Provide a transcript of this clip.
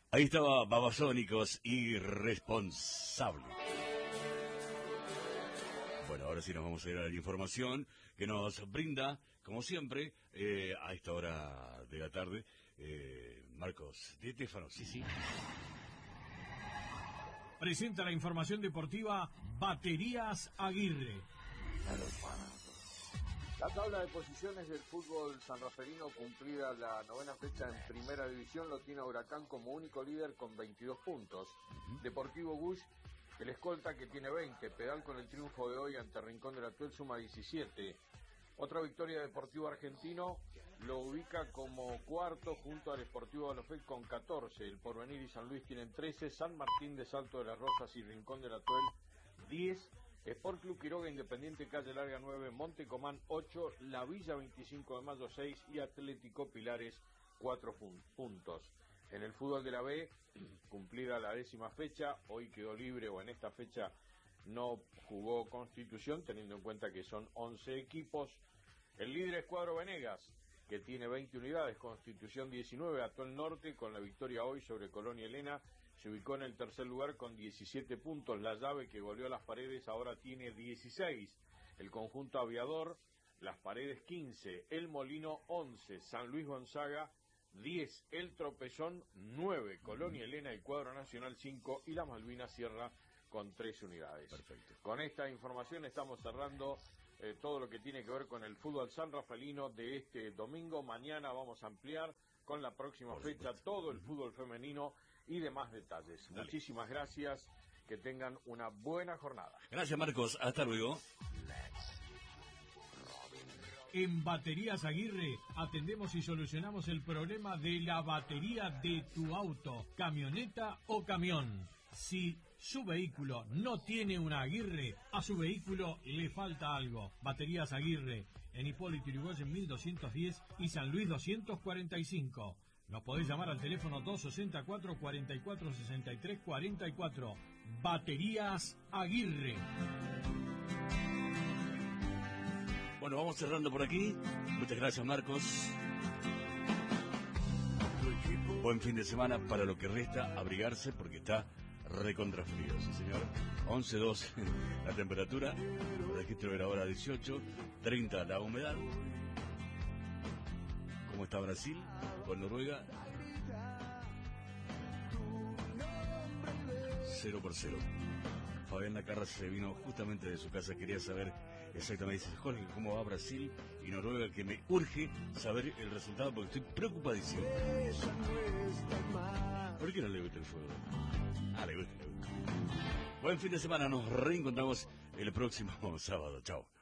Ahí estaba Babasónicos, Irresponsable. Bueno, ahora sí nos vamos a ir a la información que nos brinda, como siempre, a esta hora de la tarde, Marcos Di Stefano. Sí. Presenta la información deportiva Baterías Aguirre. La tabla de posiciones del fútbol sanrafaelino, cumplida la 9ª fecha en Primera División, lo tiene a Huracán como único líder con 22 puntos. Deportivo Bush, el escolta, que tiene 20. Pedal, con el triunfo de hoy ante Rincón de la Tuel, suma 17. Otra victoria de Deportivo Argentino lo ubica como cuarto junto al Sportivo Balofé con 14. El Porvenir y San Luis tienen 13. San Martín de Salto de las Rosas y Rincón de la Tuel 10. Sport Club Quiroga, Independiente Calle Larga 9, Montecomán 8, La Villa 25 de Mayo 6 y Atlético Pilares 4 puntos. En el fútbol de la B, cumplida la 10ª fecha, hoy quedó libre, o en esta fecha no jugó Constitución, teniendo en cuenta que son 11 equipos. El líder es Cuadro Venegas, que tiene 20 unidades, Constitución 19, Atol Norte, con la victoria hoy sobre Colonia Elena, se ubicó en el tercer lugar con 17 puntos. La Llave, que goleó a Las Paredes, ahora tiene 16. El conjunto Aviador, Las Paredes 15. El Molino 11. San Luis Gonzaga 10. El Tropezón 9. Colonia Elena y Cuadro Nacional 5. Y la Malvinas cierra con 3 unidades. Perfecto. Con esta información estamos cerrando todo lo que tiene que ver con el fútbol sanrafaelino de este domingo. Mañana vamos a ampliar con la próxima fecha todo el fútbol femenino y demás detalles. Dale. Muchísimas gracias, que tengan una buena jornada. Gracias, Marcos, hasta luego. En Baterías Aguirre atendemos y solucionamos el problema de la batería de tu auto, camioneta o camión. Si su vehículo no tiene una Aguirre, a su vehículo le falta algo. Baterías Aguirre, en Hipólito Yrigoyen 1210 y San Luis 245. Nos podés llamar al teléfono 264 44 63 44. Baterías Aguirre. Bueno, vamos cerrando por aquí. Muchas gracias, Marcos. Buen fin de semana. Para lo que resta, abrigarse porque está recontra frío, sí señor. 11.2 la temperatura, el registro era ahora 18, 30 la humedad. ¿Cómo está Brasil con Noruega? 0-0. Fabián Lacarra se vino justamente de su casa, quería saber exactamente, dice Jorge, cómo va Brasil y Noruega, que me urge saber el resultado porque estoy preocupadísimo. ¿Por qué no le gusta el fútbol? Le gusta. Buen fin de semana, nos reencontramos el próximo sábado. Chao.